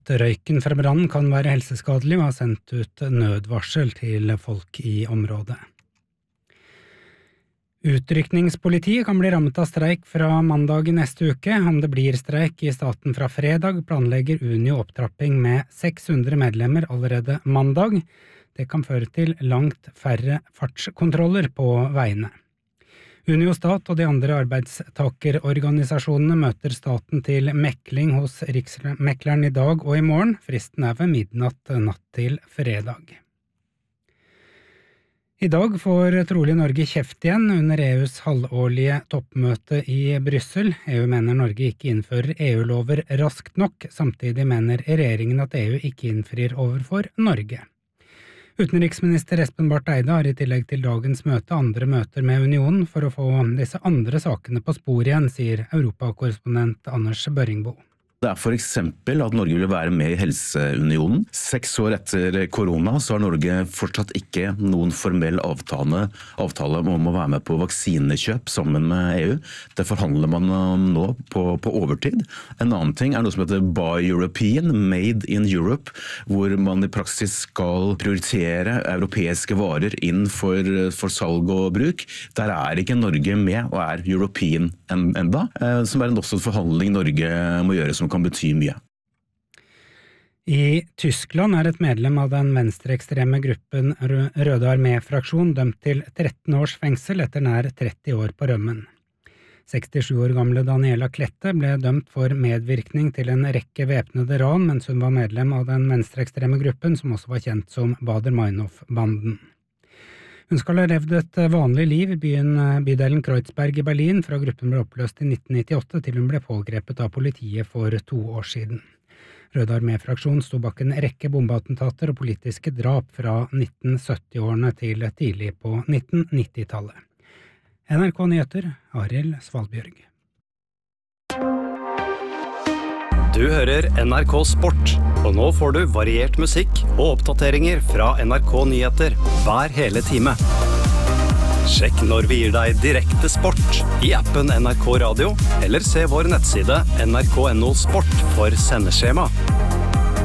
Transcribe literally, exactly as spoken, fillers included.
Røyken fra brannen kan være helseskadelig og har sendt ut nødvarsel til folk i området. Utrykningspolitiet kan bli rammet av streik fra mandag i neste uke. Om det blir streik i staten fra fredag, planlegger Unio opptrapping med seks hundre medlemmer allerede mandag. Det kan føre til langt færre fartskontroller på veiene. Unio Stat og de andre arbeidstakerorganisasjonene møter staten til mekling hos Riksmekleren i dag og i morgen. Fristen er ved midnatt natt til fredag. I dag får trolig Norge kjeft igjen under E U's halvårlige toppmøte i Brussel. E U mener Norge ikke innfører E U-lover raskt nok, samtidig mener regjeringen at E U ikke innfrir overfor Norge. Utenriksminister Espen Barth Eide har i tillegg til dagens møte andre møter med unionen for å få disse andre sakene på spor igjen, sier europakorrespondent Anders Børringbo. Det er for eksempel at Norge vil være med i Helseunionen. Seks år etter korona så har Norge fortsatt ikke noen formell avtale, avtale om å være med på vaksinekjøp sammen med E U. Det forhandler man nå på, på overtid. En annen ting er noe som heter Buy European, Made in Europe, hvor man i praksis skal prioritere europeiske varer inn for, for salg og bruk. Der er ikke Norge med og er European en, enda, som er også en forhandling Norge må gjøre som kan bety mye. I Tyskland er et medlem av den venstreekstreme gruppen Røde Armé-fraksjon dømt til tretten års fengsel etter nær tretti år på rømmen. sekstisju år gamle Daniela Klette ble dømt for medvirkning til en rekke væpnede ran mens hun var medlem av den venstreekstreme gruppen som også var kjent som Baader-Meinhof-banden. Hun skal ha levd et vanlig liv i byen, bydelen Kreuzberg i Berlin fra gruppen ble oppløst i nitten nittiåtte til hun ble pågrepet av politiet for to år siden. Røde Armé-fraksjon sto bak en rekke bombeattentater og politiske drap fra nitten sytti-årene til tidlig på nitten nittitallet. N R K Nyheter, Arild Svalbjørg. Du hører N R K Sport, og nå får du variert musikk og oppdateringer fra N R K Nyheter hver hele time. Sjekk når vi gir deg direkte sport i appen N R K Radio, eller se vår nettside N R K punktum N O Sport for sendeskjema.